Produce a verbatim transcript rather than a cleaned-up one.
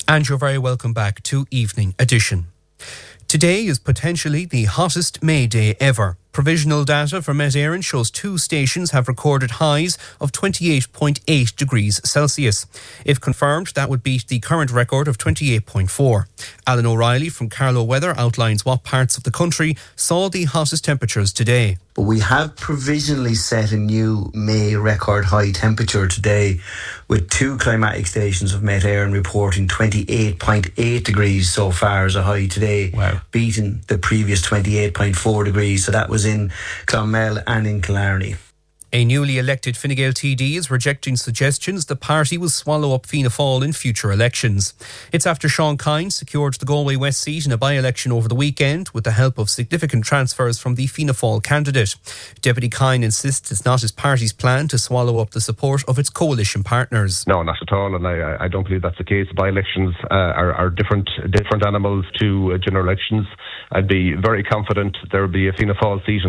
And you're very welcome back to Evening Edition. Today is potentially the hottest May day ever. Provisional data from Met Éireann shows two stations have recorded highs of twenty-eight point eight degrees Celsius. If confirmed, that would beat the current record of twenty-eight point four. Alan O'Reilly from Carlow Weather outlines what parts of the country saw the hottest temperatures today. But we have provisionally set a new May record high temperature today, with two climatic stations of Met Éireann reporting twenty-eight point eight degrees so far as a high today, wow. beating the previous twenty-eight point four degrees. So that was in Clonmel and in Killarney. A newly elected Fine Gael T D is rejecting suggestions the party will swallow up Fianna Fáil in future elections. It's after Sean Kynes secured the Galway West seat in a by-election over the weekend with the help of significant transfers from the Fianna Fáil candidate. Deputy Kynes insists it's not his party's plan to swallow up the support of its coalition partners. No, not at all, and I, I don't believe that's the case. By-elections uh, are, are different different animals to uh, general elections. I'd be very confident there will be a Fianna Fáil seat